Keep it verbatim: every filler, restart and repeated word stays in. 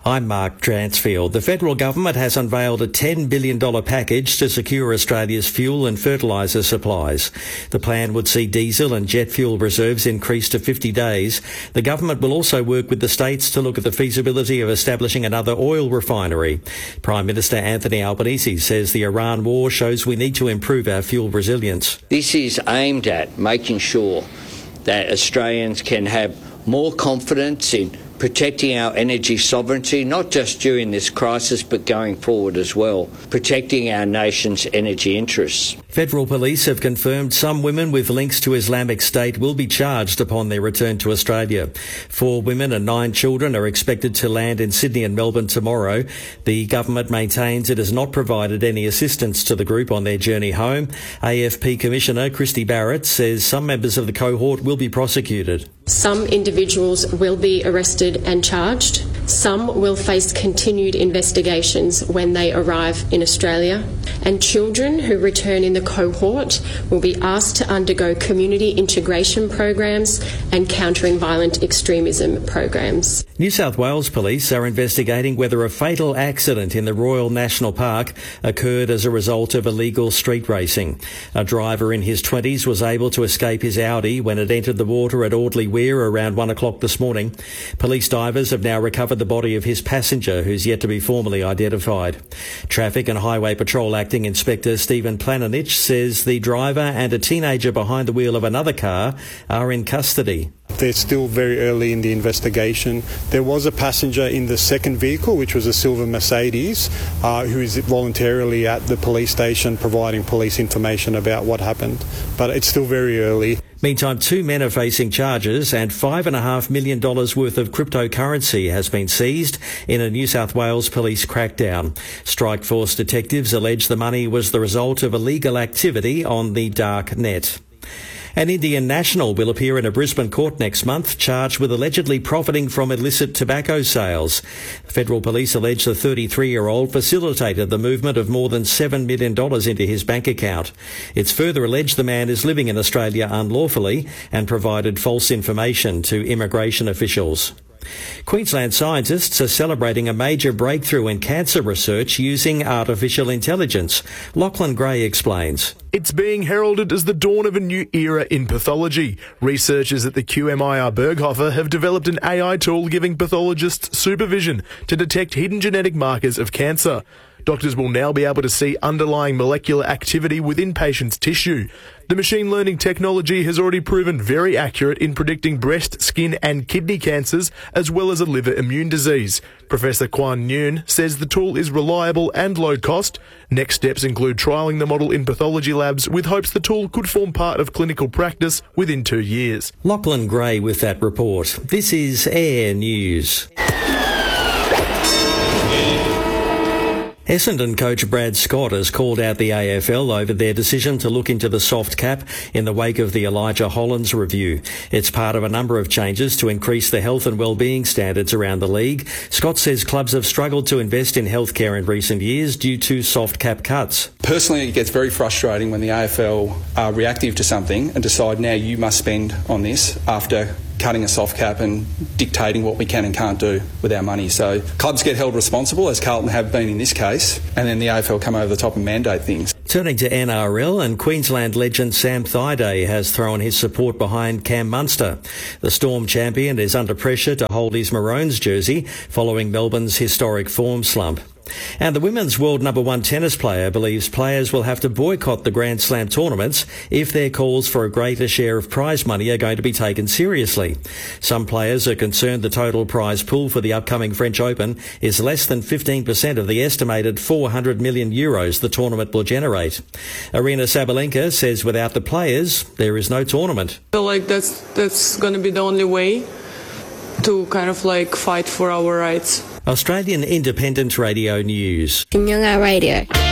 I'm Mark Dransfield. The federal government has unveiled a ten billion dollars package to secure Australia's fuel and fertiliser supplies. The plan would see diesel and jet fuel reserves increased to fifty days. The government will also work with the states to look at the feasibility of establishing another oil refinery. Prime Minister Anthony Albanese says the Iran war shows we need to improve our fuel resilience. This is aimed at making sure that Australians can have more confidence in protecting our energy sovereignty, not just during this crisis but going forward as well, protecting our nation's energy interests. Federal police have confirmed some women with links to Islamic State will be charged upon their return to Australia. Four women and nine children are expected to land in Sydney and Melbourne tomorrow. The government maintains it has not provided any assistance to the group on their journey home. A F P Commissioner Christy Barrett says some members of the cohort will be prosecuted. Some individuals will be arrested and charged. Some will face continued investigations when they arrive in Australia. And children who return in the cohort will be asked to undergo community integration programs and countering violent extremism programs. New South Wales police are investigating whether a fatal accident in the Royal National Park occurred as a result of illegal street racing. A driver in his twenties was able to escape his Audi when it entered the water at Audley Weir around one o'clock this morning. Police divers have now recovered the body of his passenger, who's yet to be formally identified. Traffic and Highway Patrol Acting Inspector Stephen Plananich says the driver and a teenager behind the wheel of another car are in custody. They're still very early in the investigation. There was a passenger in the second vehicle, which was a silver Mercedes, uh, who is voluntarily at the police station providing police information about what happened. But it's still very early. Meantime, two men are facing charges and five and a half million dollars worth of cryptocurrency has been seized in a New South Wales police crackdown. Strike Force detectives allege the money was the result of illegal activity on the dark net. An Indian national will appear in a Brisbane court next month, charged with allegedly profiting from illicit tobacco sales. Federal police allege the thirty-three-year-old facilitated the movement of more than seven million dollars into his bank account. It's further alleged the man is living in Australia unlawfully and provided false information to immigration officials. Queensland scientists are celebrating a major breakthrough in cancer research using artificial intelligence. Lachlan Gray explains. It's being heralded as the dawn of a new era in pathology. Researchers at the Q M I R Berghofer have developed an A I tool giving pathologists supervision to detect hidden genetic markers of cancer. Doctors will now be able to see underlying molecular activity within patients' tissue. The machine learning technology has already proven very accurate in predicting breast, skin and kidney cancers, as well as a liver immune disease. Professor Kwan Nguyen says the tool is reliable and low cost. Next steps include trialling the model in pathology labs with hopes the tool could form part of clinical practice within two years. Lachlan Gray with that report. This is Air News. Essendon coach Brad Scott has called out the A F L over their decision to look into the soft cap in the wake of the Elijah Hollands review. It's part of a number of changes to increase the health and well-being standards around the league. Scott says clubs have struggled to invest in healthcare in recent years due to soft cap cuts. Personally, it gets very frustrating when the A F L are reactive to something and decide now you must spend on this after cutting a soft cap and dictating what we can and can't do with our money. So clubs get held responsible, as Carlton have been in this case, and then the A F L come over the top and mandate things. Turning to N R L, and Queensland legend Sam Thaiday has thrown his support behind Cam Munster. The Storm champion is under pressure to hold his Maroons jersey following Melbourne's historic form slump. And the women's world number one tennis player believes players will have to boycott the Grand Slam tournaments if their calls for a greater share of prize money are going to be taken seriously. Some players are concerned the total prize pool for the upcoming French Open is less than fifteen percent of the estimated four hundred million euros the tournament will generate. Arina Sabalenka says without the players, there is no tournament. I feel like that's, that's going to be the only way to kind of like fight for our rights. Australian Independent Radio News. Kinyonga Radio.